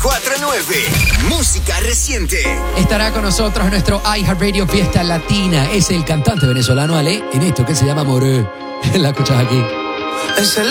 94.9. Música reciente. Estará con nosotros nuestro iHeartRadio Fiesta Latina. Es el cantante venezolano Ale en esto que se llama Moré. La escuchas aquí. Es el